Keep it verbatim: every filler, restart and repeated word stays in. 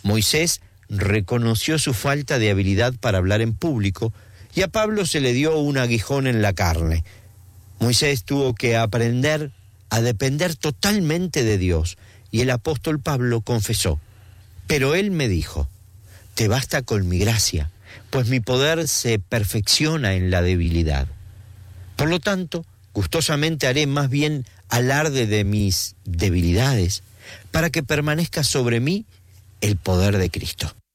Moisés reconoció su falta de habilidad para hablar en público y a Pablo se le dio un aguijón en la carne. Moisés tuvo que aprender a depender totalmente de Dios y el apóstol Pablo confesó: pero él me dijo, te basta con mi gracia, pues mi poder se perfecciona en la debilidad. Por lo tanto, gustosamente haré más bien alarde de mis debilidades, para que permanezca sobre mí el poder de Cristo.